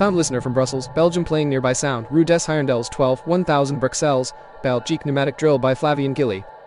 Found listener from Brussels, Belgium playing nearby sound, Rue des Hirondelles 12, 1000 Bruxelles, Belgique pneumatic drill by Flavien Gilly.